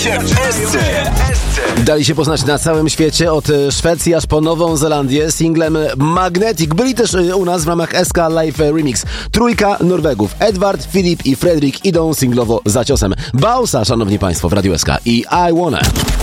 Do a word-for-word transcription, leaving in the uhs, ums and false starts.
Dali się poznać na całym świecie, od Szwecji aż po Nową Zelandię, singlem Magnetic. Byli też u nas w ramach S K Live Remix. Trójka Norwegów, Edward, Filip i Fredrik, idą singlowo za ciosem. Bausa, szanowni państwo, w Radiu S K i I Wanna.